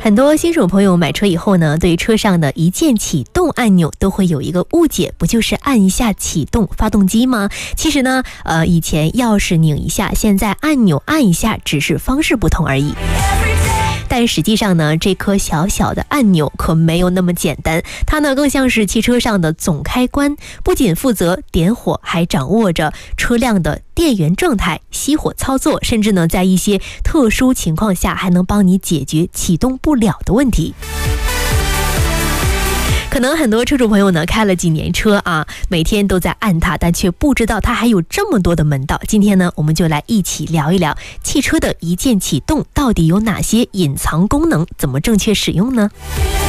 很多新手朋友买车以后呢，对车上的一键启动按钮都会有一个误解，不就是按一下启动发动机吗？其实呢，以前钥匙拧一下，现在按钮按一下，只是方式不同而已。但实际上呢，这颗小小的按钮可没有那么简单，它呢更像是汽车上的总开关，不仅负责点火，还掌握着车辆的电源状态、熄火操作，甚至呢在一些特殊情况下还能帮你解决启动不了的问题。可能很多车主朋友呢开了几年车啊，每天都在按它，但却不知道它还有这么多的门道。今天呢，我们就来一起聊一聊汽车的一键启动到底有哪些隐藏功能，怎么正确使用呢？